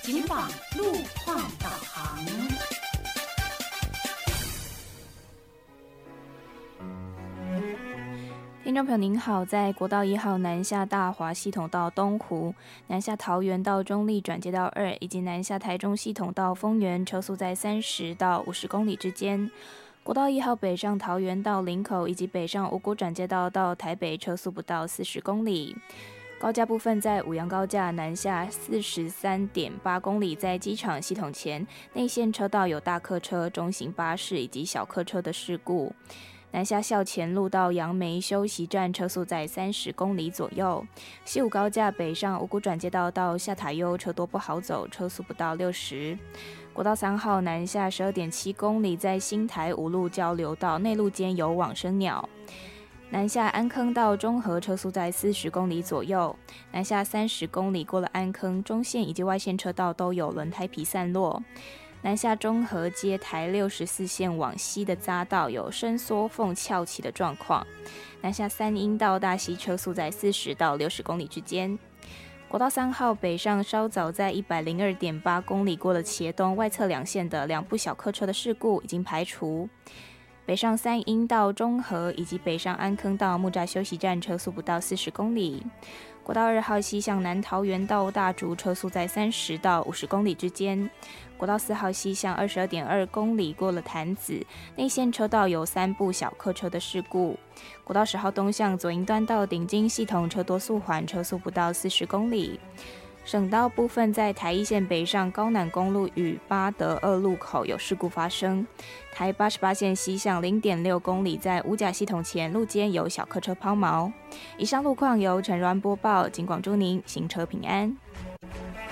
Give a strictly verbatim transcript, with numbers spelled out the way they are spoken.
警访路况导航。 听众朋友您好，在国道一号南下大华系统到东湖、南下桃园到中立转接道二，以及南下台中系统到丰原，车速在三十到五十公里之间。国道一号北上桃园到林口，以及北上五股转接道到台北，车速不到四十公里。高架部分在五杨高架南下四十三点八公里，在机场系统前内线车道有大客车、中型巴士以及小客车的事故。南下校前路到杨梅休息站，车速在三十公里左右。西武高架北上五股转接道到下塔悠，车多不好走，车速不到六十。国道三号南下十二点七公里，在新台五路交流道内路间有往生鸟。南下安坑到中和，车速在四十公里左右。南下三十公里过了安坑，中线以及外线车道都有轮胎皮散落。南下中和接台六十四线往西的匝道有伸缩缝翘起的状况。南下三鶯到大溪，车速在四十到六十公里之间。国道三号北上稍早在一百零二点八公里过了茄东外侧两线的两部小客车的事故已经排除。北上三鶯到中和以及北上安坑到木栅休息站，车速不到四十公里。国道二号西向南桃园到大竹，车速在三十到五十公里之间。国道四号西向二十二点二公里过了潭子，内线车道有三部小客车的事故。国道十号东向左营端到顶金系统车多速缓，车速不到四十公里。省道部分在台一线北上高南公路与八德二路口有事故发生。台八十八线西向 零点六公里，在五甲系统前路间有小客车抛锚。以上路况由陈如安播报，警广祝您行车平安。